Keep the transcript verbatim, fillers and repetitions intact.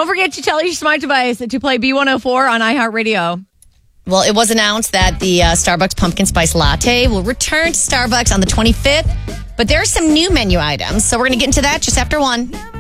Don't forget to tell your smart device to play B one oh four on iHeartRadio. Well, it was announced that the uh, Starbucks Pumpkin Spice Latte will return to Starbucks on the twenty-fifth, but there are some new menu items, so we're going to get into that just after one.